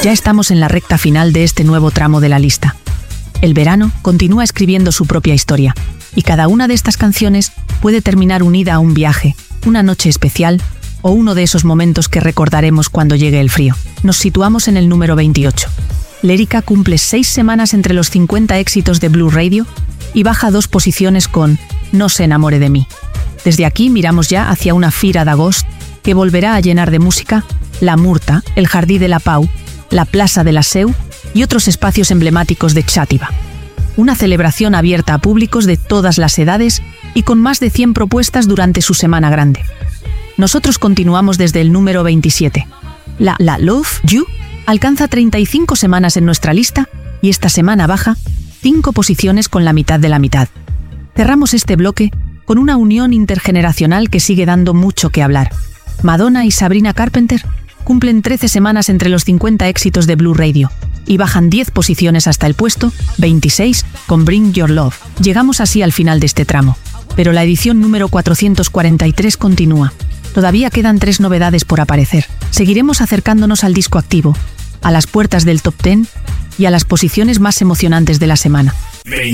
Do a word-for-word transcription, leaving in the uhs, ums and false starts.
Ya estamos en la recta final de este nuevo tramo de la lista. El verano continúa escribiendo su propia historia, y cada una de estas canciones puede terminar unida a un viaje, una noche especial o uno de esos momentos que recordaremos cuando llegue el frío. Nos situamos en el número veintiocho. Lérica cumple seis semanas entre los cincuenta éxitos de Blue Radio y baja dos posiciones con No se enamore de mí. Desde aquí miramos ya hacia una Fira d'Agost que volverá a llenar de música la Murta, el Jardí de la Pau, la Plaça de la Seu y otros espacios emblemáticos de Xàtiva. Una celebración abierta a públicos de todas las edades y con más de cien propuestas durante su semana grande. Nosotros continuamos desde el número veintisiete. La La Love You alcanza treinta y cinco semanas en nuestra lista y esta semana baja cinco posiciones con la mitad de la mitad. Cerramos este bloque con una unión intergeneracional que sigue dando mucho que hablar. Madonna y Sabrina Carpenter cumplen trece semanas entre los cincuenta éxitos de Blue Radio y bajan diez posiciones hasta el puesto veintiséis con Bring Your Love. Llegamos así al final de este tramo, pero la edición número cuatrocientos cuarenta y tres continúa. Todavía quedan tres novedades por aparecer. Seguiremos acercándonos al disco activo, a las puertas del top diez y a las posiciones más emocionantes de la semana.